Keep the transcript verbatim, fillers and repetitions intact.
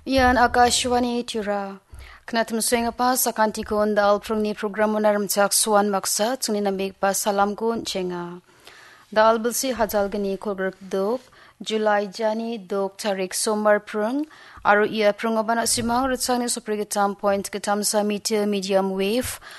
Yan Akashwani Tira. Knatum swing pa sa kantikon dal prung ni program naram chak swan maksa tuni namik pa salam kun chenga. Dal bulsi hajal gani kolberk dok July jani dok tarik sombar prung aru ia prung abana simang ritsani soprigitam point kitam sa meteor medium wave